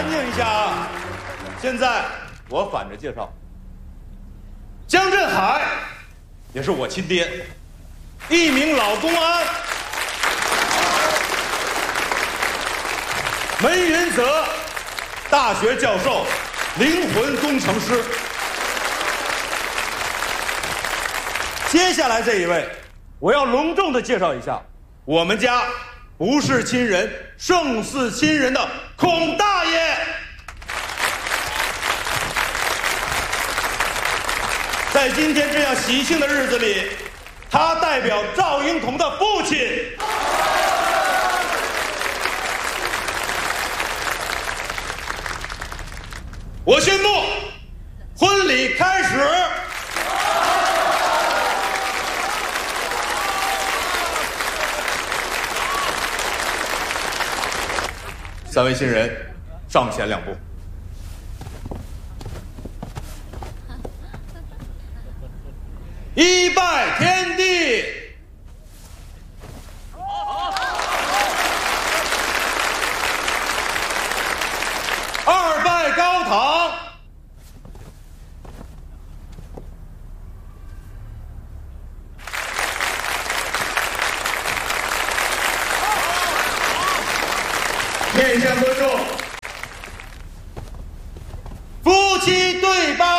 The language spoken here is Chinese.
静一下啊！现在我反着介绍，江振海也是我亲爹，一名老公安。梅云泽，大学教授，灵魂工程师。接下来这一位，我要隆重的介绍一下，我们家不是亲人胜似亲人的孔大爷。在今天这样喜庆的日子里，他代表赵英彤的父亲。我宣布，婚礼开始。三位新人，上前两步。一拜天地，二拜高堂，面向观众，夫妻对拜。